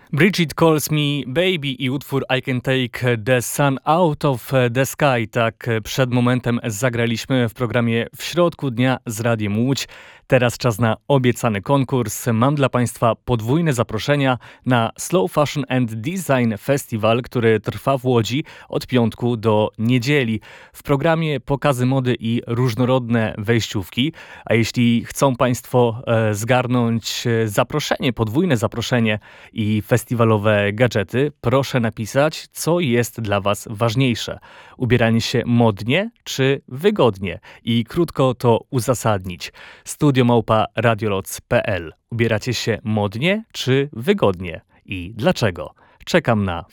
Bridget Calls Me Baby i utwór I Can Take the Sun Out of the Sky. Tak przed momentem zagraliśmy w programie W środku dnia z Radiem Łódź. Teraz czas na obiecany konkurs. Mam dla Państwa podwójne zaproszenia na Slow Fashion and Design Festival, który trwa w Łodzi od piątku do niedzieli. W programie pokazy mody i różnorodne wejściówki. A jeśli chcą Państwo zgarnąć zaproszenie, podwójne zaproszenie i festiwalowe gadżety, proszę napisać, co jest dla Was ważniejsze. Ubieranie się modnie czy wygodnie? I krótko to uzasadnić. studio@radioloc.pl. Ubieracie się modnie czy wygodnie? I dlaczego? Czekam na